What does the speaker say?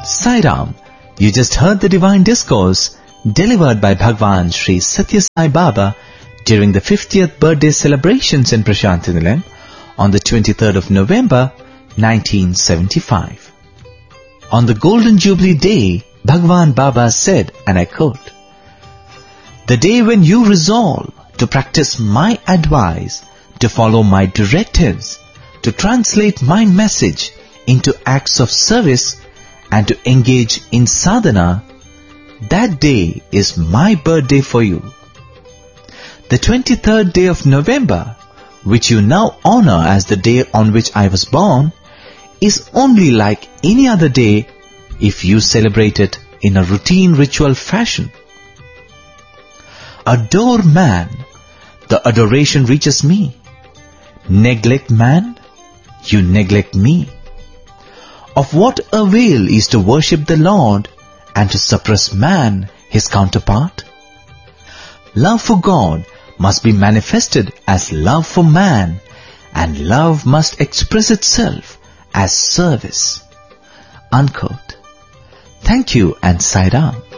Sai Ram, you just heard the divine discourse delivered by Bhagwan Sri Satya Sai Baba during the 50th birthday celebrations in Prasanthi Nilayam on the 23rd of November 1975. On the Golden Jubilee Day, Bhagwan Baba said, and I quote, "The day when you resolve to practice my advice, to follow my directives, to translate my message into acts of service and to engage in sadhana, that day is my birthday for you. The 23rd day of November, which you now honor as the day on which I was born, is only like any other day if you celebrate it in a routine ritual fashion. Adore man, the adoration reaches me. Neglect man, you neglect me. Of what avail is to worship the Lord and to suppress man, his counterpart? Love for God must be manifested as love for man, and love must express itself as service." Unquote. Thank you and Sai Ram.